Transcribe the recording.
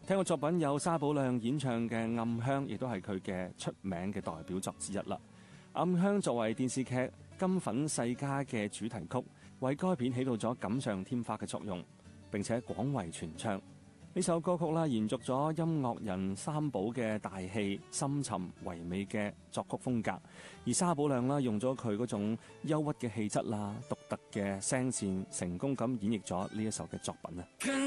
聽過作品有沙寶亮演唱嘅《暗香》，亦都係佢嘅出名嘅代表作之一啦。《暗香》作為電視劇《金粉世家》嘅主題曲，為該片起到咗錦上添花嘅作用，並且廣為傳唱。呢首歌曲啦，延續咗音樂人三寶嘅大氣、深沉、唯美嘅作曲風格，而沙寶亮啦用咗佢嗰種憂鬱嘅氣質啦、獨特嘅聲線，成功咁演繹咗呢一首嘅作品啊。